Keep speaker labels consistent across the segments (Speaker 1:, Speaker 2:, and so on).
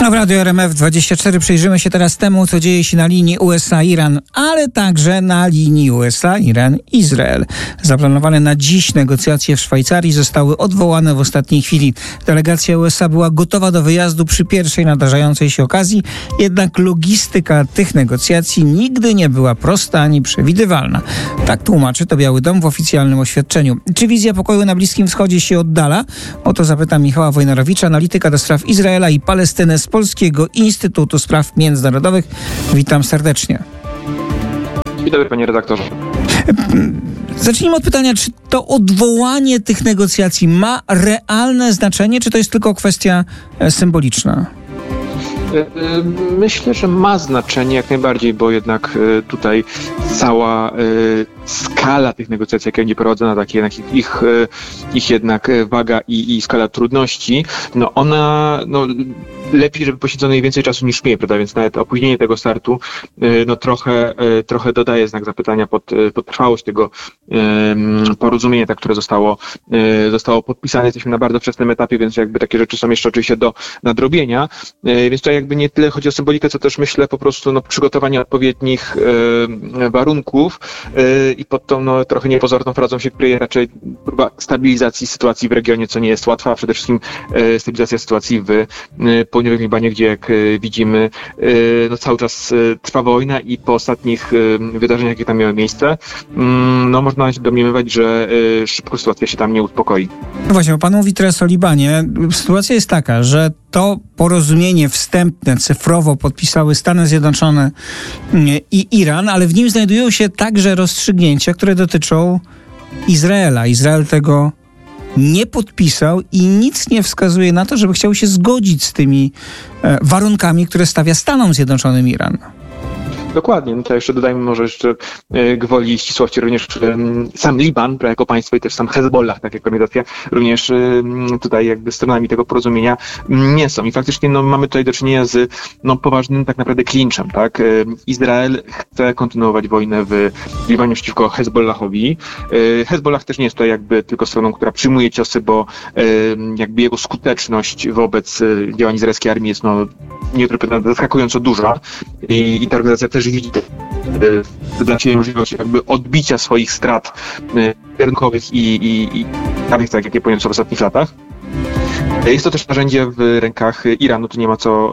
Speaker 1: A w Radio RMF24 przyjrzymy się teraz temu, co dzieje się na linii USA-Iran, ale także na linii USA-Iran-Izrael. Zaplanowane na dziś negocjacje w Szwajcarii zostały odwołane w ostatniej chwili. Delegacja USA była gotowa do wyjazdu przy pierwszej nadarzającej się okazji, jednak logistyka tych negocjacji nigdy nie była prosta ani przewidywalna. Tak tłumaczy to Biały Dom w oficjalnym oświadczeniu. Czy wizja pokoju na Bliskim Wschodzie się oddala? O to zapytam Michała Wojnarowicza, analityka do spraw Izraela i Palestyny z Polskiego Instytutu Spraw Międzynarodowych. Witam serdecznie.
Speaker 2: Dzień dobry, panie redaktorze.
Speaker 1: Zacznijmy od pytania, czy to odwołanie tych negocjacji ma realne znaczenie, czy to jest tylko kwestia symboliczna?
Speaker 2: Myślę, że ma znaczenie jak najbardziej, bo jednak tutaj cała skala tych negocjacji, jakie będzie prowadzona, takie ich jednak waga i skala trudności, no ona, lepiej, żeby poświęcono jej więcej czasu niż mniej, prawda? Więc nawet opóźnienie tego startu, trochę dodaje znak zapytania pod trwałość tego porozumienia, które zostało podpisane. Jesteśmy na bardzo wczesnym etapie, więc jakby takie rzeczy są jeszcze oczywiście do nadrobienia. Więc tutaj jakby nie tyle chodzi o symbolikę, co też myślę po prostu przygotowanie odpowiednich warunków i pod tą trochę niepozorną frazą się kryje raczej próba stabilizacji sytuacji w regionie, co nie jest łatwa, a przede wszystkim stabilizacja sytuacji w południowym Libanie, gdzie jak widzimy cały czas trwa wojna i po ostatnich wydarzeniach, jakie tam miały miejsce, można się domniemywać, że szybko sytuacja się tam nie uspokoi.
Speaker 1: No właśnie, bo pan mówi teraz o Libanie. Sytuacja jest taka, że to porozumienie wstępne cyfrowo podpisały Stany Zjednoczone i Iran, ale w nim znajdują się także rozstrzygnięcia, które dotyczą Izraela. Izrael tego nie podpisał i nic nie wskazuje na to, żeby chciał się zgodzić z tymi warunkami, które stawia Stanom Zjednoczonym Iran.
Speaker 2: Dokładnie. To jeszcze dodajmy może jeszcze gwoli ścisłości również sam Liban jako państwo i też sam Hezbollah, tak jak organizacja, również tutaj jakby stronami tego porozumienia nie są. I faktycznie mamy tutaj do czynienia z poważnym tak naprawdę klinczem, tak? Izrael chce kontynuować wojnę w Libanie przeciwko Hezbollahowi. Hezbollah też nie jest tutaj jakby tylko stroną, która przyjmuje ciosy, bo jakby jego skuteczność wobec działań izraelskiej armii jest zaskakująco duża i ta organizacja też widzi dla siebie możliwość jakby odbicia swoich strat kierunkowych i takich, jakie poniosło w ostatnich latach. Jest to też narzędzie w rękach Iranu, tu nie ma co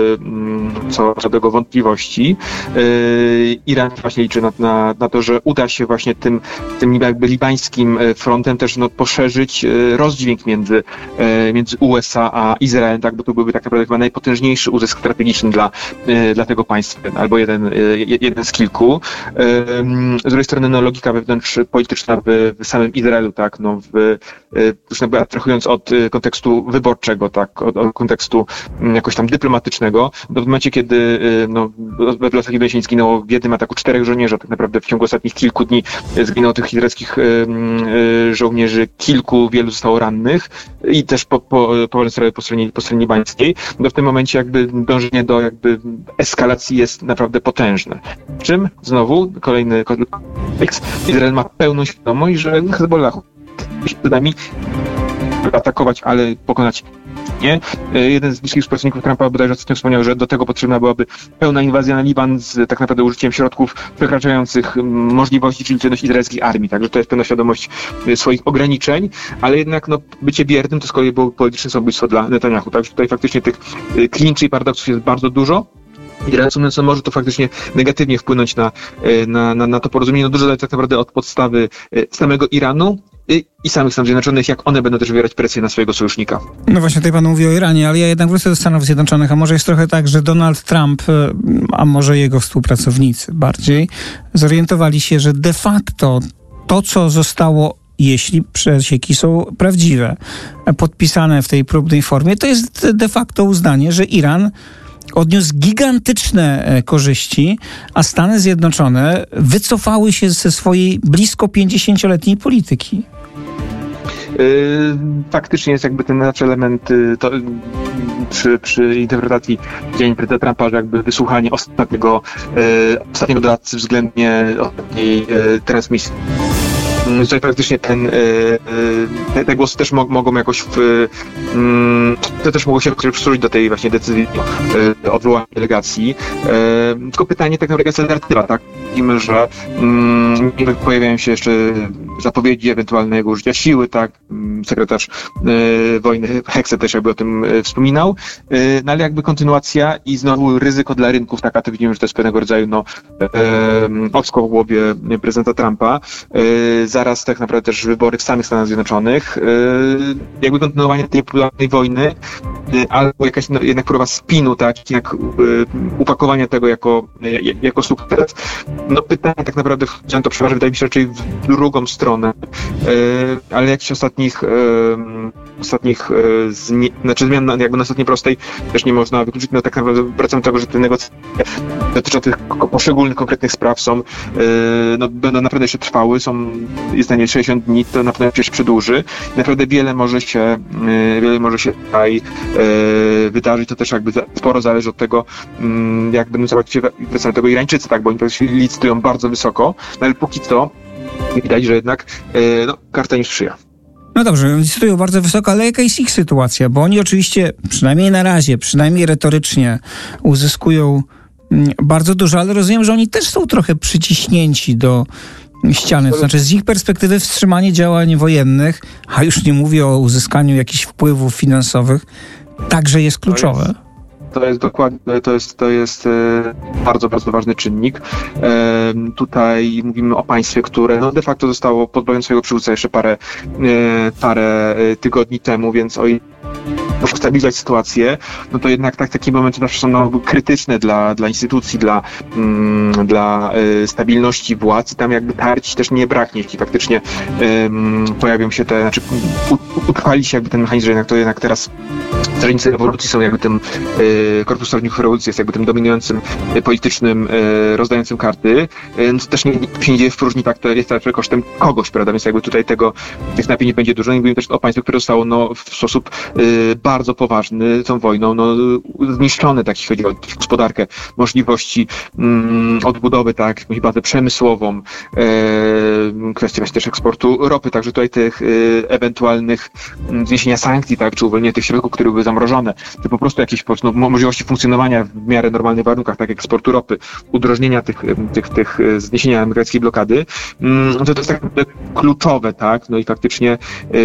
Speaker 2: żadnego wątpliwości. Iran właśnie liczy na to, że uda się właśnie tym jakby libańskim frontem też poszerzyć rozdźwięk między USA a Izraelem, tak, bo to byłby tak naprawdę chyba najpotężniejszy uzysk strategiczny dla tego państwa, albo jeden z kilku. Z drugiej strony logika wewnątrzpolityczna w samym Izraelu, tak, już jakby abstrahując od kontekstu wyborczego, tak, od kontekstu jakoś tam dyplomatycznego, w momencie, kiedy we latach Libanie zginęło w jednym ataku 4 żołnierzy, tak naprawdę w ciągu ostatnich kilku dni zginęło tych izraelskich żołnierzy wielu zostało rannych i też poważne sprawy po stronie libańskiej, w tym momencie jakby dążenie do jakby eskalacji jest naprawdę potężne. Czym znowu kolejny kontekst, Izrael ma pełną świadomość, że Hezbollah nami atakować, ale pokonać nie. Jeden z bliskich współpracowników Trumpa bodajże ostatnio wspomniał, że do tego potrzebna byłaby pełna inwazja na Liban z tak naprawdę użyciem środków przekraczających możliwości czy liczebność izraelskiej armii. Także to jest pełna świadomość swoich ograniczeń, ale jednak bycie biernym to z kolei było polityczne samobójstwo dla Netanyahu. Także tutaj faktycznie tych klinczy i paradoksów jest bardzo dużo. I reasumując, może to faktycznie negatywnie wpłynąć na to porozumienie. Dużo zależy tak naprawdę od podstawy samego Iranu i samych Stanów Zjednoczonych, jak one będą też wywierać presję na swojego sojusznika.
Speaker 1: No właśnie, tutaj pan mówi o Iranie, ale ja jednak wrócę do Stanów Zjednoczonych, a może jest trochę tak, że Donald Trump, a może jego współpracownicy bardziej, zorientowali się, że de facto to, co zostało, jeśli przecieki są prawdziwe, podpisane w tej próbnej formie, to jest de facto uznanie, że Iran odniósł gigantyczne korzyści, a Stany Zjednoczone wycofały się ze swojej blisko 50-letniej polityki.
Speaker 2: Faktycznie jest jakby ten nasz element przy interpretacji działań prezydenta Trumpa, że jakby wysłuchanie ostatniego doradcy względnie ostatniej transmisji Tutaj praktycznie te głosy też mogą jakoś to też mogło się przysłużyć do tej właśnie decyzji o odwołaniu delegacji. Tylko pytanie, tak naprawdę jest alternatywa, tak? Widzimy, że pojawiają się jeszcze zapowiedzi ewentualnego użycia siły, tak? Sekretarz wojny Hexe też jakby o tym wspominał, no ale jakby kontynuacja i znowu ryzyko dla rynków, tak? A to widzimy, że to jest pewnego rodzaju odskok w głowie prezydenta Trumpa. Zaraz tak naprawdę też wybory w samych Stanach Zjednoczonych. Jakby kontynuowanie tej wojny, albo jakaś jednak próba spinu, tak? Jak upakowania tego jako sukces. No pytanie tak naprawdę, chciałem to przeważyć, wydaje mi się raczej w drugą stronę, ale jakichś zmian jakby na ostatniej prostej też nie można wykluczyć. No tak naprawdę wracam do tego, że te negocjacje dotyczące poszczególnych konkretnych spraw będą naprawdę jeszcze trwały, jest na nie 60 dni, to na pewno się przedłuży. Naprawdę wiele może się tutaj wydarzyć, to też jakby sporo zależy od tego, jak będą zachowywać się tego Irańczycy, tak, bo oni licytują bardzo wysoko, no ale póki co widać, że jednak karta nie sprzyja.
Speaker 1: No dobrze, licytują bardzo wysoko, ale jaka jest ich sytuacja? Bo oni oczywiście, przynajmniej na razie, przynajmniej retorycznie uzyskują bardzo dużo, ale rozumiem, że oni też są trochę przyciśnięci do ściany. To znaczy z ich perspektywy wstrzymanie działań wojennych, a już nie mówię o uzyskaniu jakichś wpływów finansowych, także jest kluczowe.
Speaker 2: To jest dokładnie, to jest bardzo, bardzo ważny czynnik. Tutaj mówimy o państwie, które de facto zostało pozbawione swojego przywódcy jeszcze parę tygodni temu, więc muszą stabilizować sytuację, no to jednak takie momenty zawsze są krytyczne dla instytucji, dla stabilności władz i tam jakby tarć też nie braknie, jeśli faktycznie pojawią się utrwali się jakby ten mechanizm, że jednak teraz strażnicy rewolucji są jakby tym Korpus Strażników Rewolucji jest jakby tym dominującym politycznym, rozdającym karty. No to też nie się dzieje w próżni, tak, to jest także kosztem kogoś, prawda, więc jakby tutaj tych napięć będzie dużo. I mówimy też o państwie, które zostało w sposób bardzo poważny tą wojną zniszczone, tak, jeśli chodzi o gospodarkę, możliwości odbudowy, tak, jakąś bazę przemysłową, kwestia właśnie też eksportu ropy, także tutaj tych ewentualnych zniesienia sankcji, tak, czy uwolnienia tych środków, które były zamrożone, czy po prostu jakieś możliwości funkcjonowania w miarę normalnych warunkach, tak jak eksportu ropy, udrożnienia tych zniesienia amerykańskiej blokady, to jest tak kluczowe, tak, no i faktycznie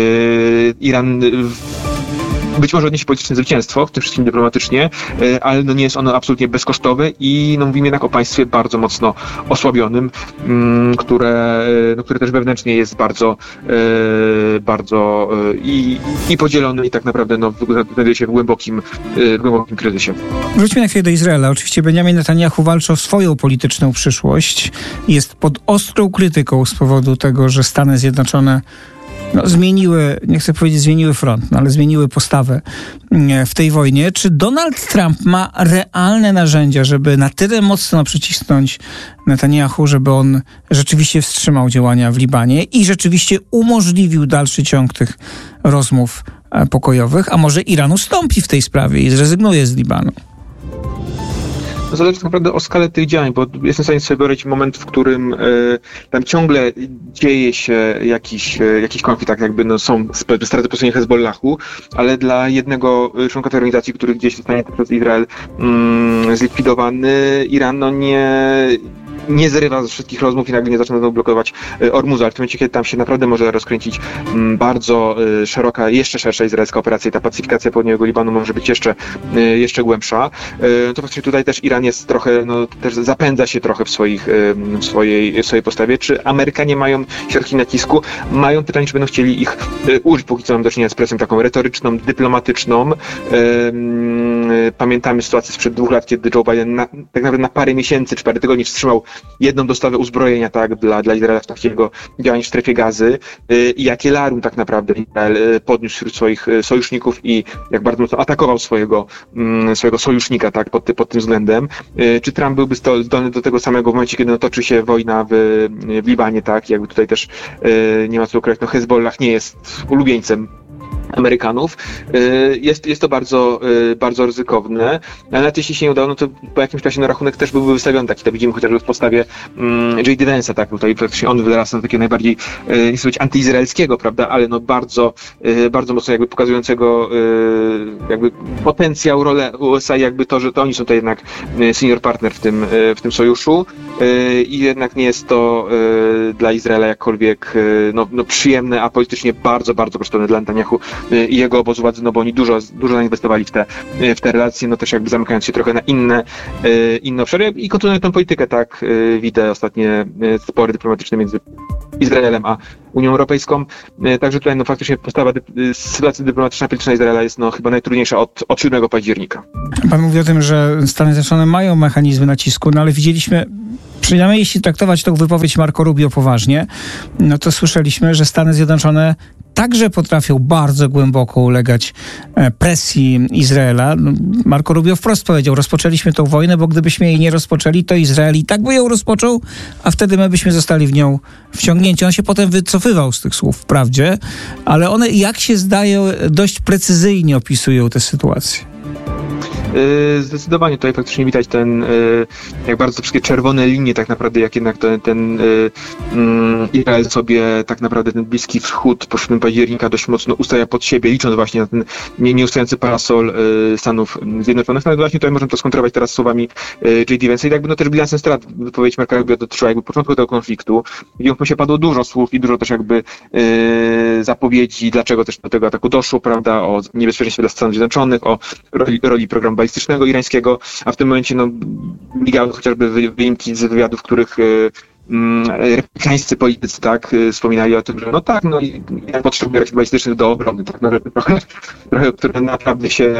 Speaker 2: Iran być może odniesie polityczne zwycięstwo, w tym wszystkim dyplomatycznie, ale nie jest ono absolutnie bezkosztowe i mówimy jednak o państwie bardzo mocno osłabionym, które też wewnętrznie jest bardzo i podzielone i tak naprawdę znajduje się w głębokim kryzysie.
Speaker 1: Wróćmy na chwilę do Izraela. Oczywiście Benjamin Netanyahu walczy o swoją polityczną przyszłość. Jest pod ostrą krytyką z powodu tego, że Stany Zjednoczone zmieniły, nie chcę powiedzieć zmieniły front, ale zmieniły postawę w tej wojnie. Czy Donald Trump ma realne narzędzia, żeby na tyle mocno przycisnąć Netanyahu, żeby on rzeczywiście wstrzymał działania w Libanie i rzeczywiście umożliwił dalszy ciąg tych rozmów pokojowych, a może Iran ustąpi w tej sprawie i zrezygnuje z Libanu?
Speaker 2: Zależy tak naprawdę o skalę tych działań, bo jestem w stanie sobie wyobrazić moment, w którym tam ciągle dzieje się jakiś konflikt, tak jakby są straty po stronie Hezbollahu, ale dla jednego członka tej organizacji, który gdzieś zostanie przez Izrael zlikwidowany, Iran nie zrywa ze wszystkich rozmów i nagle nie zaczyna znowu blokować Ormuzu, ale w tym momencie, kiedy tam się naprawdę może rozkręcić bardzo szeroka, jeszcze szersza izraelska operacja i ta pacyfikacja południowego Libanu może być jeszcze głębsza, to właściwie tutaj też Iran jest trochę, też zapędza się trochę w swojej postawie. Czy Amerykanie mają środki nacisku? Mają. Pytanie, czy będą chcieli ich użyć, póki co mam do czynienia z presją taką retoryczną, dyplomatyczną. Pamiętamy sytuację sprzed 2 lat, kiedy Joe Biden tak naprawdę na parę miesięcy czy parę tygodni wstrzymał jedną dostawę uzbrojenia, tak, dla Izraela w trakcie jego działań w strefie Gazy i jakie larum tak naprawdę Izrael podniósł wśród swoich sojuszników i jak bardzo mocno atakował swojego sojusznika, tak, pod tym względem. Czy Trump byłby zdolny do tego samego w momencie, kiedy toczy się wojna w Libanie, tak, jakby tutaj też nie ma co ukrywać, Hezbollah nie jest ulubieńcem Amerykanów. Jest to bardzo ryzykowne, ale nawet jeśli się nie udało, no to po jakimś czasie na rachunek też byłby wystawiony taki, to widzimy chociażby w postawie J.D. Vance'a, tak, tutaj praktycznie on wyrasta do takiego najbardziej, nie chcę powiedzieć antyizraelskiego, prawda, ale no bardzo mocno jakby pokazującego jakby potencjał, rolę USA, jakby to, że to oni są tutaj jednak senior partner w tym sojuszu i jednak nie jest to dla Izraela jakkolwiek no przyjemne, a politycznie bardzo kosztowne dla Netanyahu i jego obozu władzy, no bo oni dużo zainwestowali w te relacje, no też jakby zamykając się trochę na inne obszary i kontynuują tę politykę, tak, widzę ostatnie spory dyplomatyczne między Izraelem a Unią Europejską, także tutaj no faktycznie sytuacja dyplomatyczna polityczna Izraela jest no chyba najtrudniejsza od 7 października.
Speaker 1: Pan mówi o tym, że Stany Zjednoczone mają mechanizmy nacisku, no ale widzieliśmy, przynajmniej jeśli traktować tą wypowiedź Marco Rubio poważnie, no to słyszeliśmy, że Stany Zjednoczone także potrafią bardzo głęboko ulegać presji Izraela. Marco Rubio wprost powiedział, rozpoczęliśmy tę wojnę, bo gdybyśmy jej nie rozpoczęli, to Izrael i tak by ją rozpoczął, a wtedy my byśmy zostali w nią wciągnięci. On się potem wycofywał z tych słów wprawdzie, ale one, jak się zdaje, dość precyzyjnie opisują tę sytuację.
Speaker 2: Zdecydowanie tutaj faktycznie widać jak bardzo te wszystkie czerwone linie tak naprawdę, jak jednak ten Izrael sobie tak naprawdę ten Bliski Wschód po 7 października dość mocno ustawia pod siebie, licząc właśnie na ten nieustający parasol Stanów Zjednoczonych. No ale właśnie tutaj możemy to skontrować teraz słowami J.D. Vance'a i jakby no też bilansem strat wypowiedź Marca Rubio dotyczyła jakby początku tego konfliktu, gdzie się padło dużo słów i dużo też jakby zapowiedzi, dlaczego też do tego ataku doszło, prawda, o niebezpieczeństwie dla Stanów Zjednoczonych, o roli programu balistycznego irańskiego, a w tym momencie no, migały chociażby wyimki z wywiadów, w których republikańscy politycy tak wspominali o tym, że no tak, no i potrzebuje rakiet balistycznych do obrony, tak, no trochę, które naprawdę się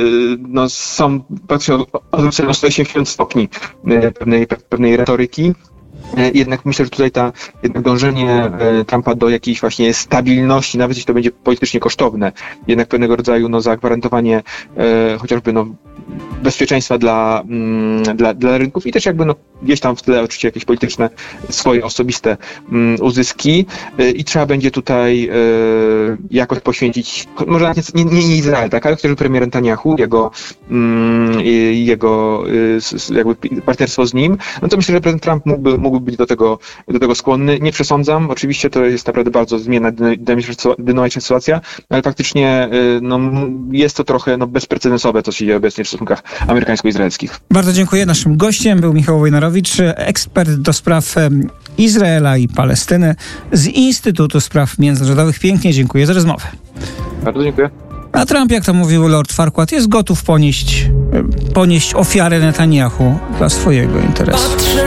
Speaker 2: no są, patrzą odwrócone o 180 stopni pewnej retoryki. Jednak myślę, że tutaj jednak dążenie Trumpa do jakiejś właśnie stabilności, nawet jeśli to będzie politycznie kosztowne, jednak pewnego rodzaju no, zagwarantowanie chociażby no, bezpieczeństwa dla rynków i też jakby no, gdzieś tam w tle oczywiście jakieś polityczne, swoje osobiste uzyski i trzeba będzie tutaj jakoś poświęcić, może nawet nie Izrael, tak, ale chociażby premier Netanyahu, jego jakby partnerstwo z nim, no to myślę, że prezydent Trump mógłby być do tego skłonny. Nie przesądzam, oczywiście to jest naprawdę bardzo zmienna, dynamiczna sytuacja, ale faktycznie no, jest to trochę no, bezprecedensowe, co się dzieje obecnie w stosunkach amerykańsko-izraelskich.
Speaker 1: Bardzo dziękuję. Naszym gościem był Michał Wojnarowicz, ekspert do spraw Izraela i Palestyny z Instytutu Spraw Międzynarodowych. Pięknie dziękuję za rozmowę.
Speaker 2: Bardzo dziękuję.
Speaker 1: A Trump, jak to mówił Lord Farquaad, jest gotów ponieść ofiarę Netanyahu dla swojego interesu.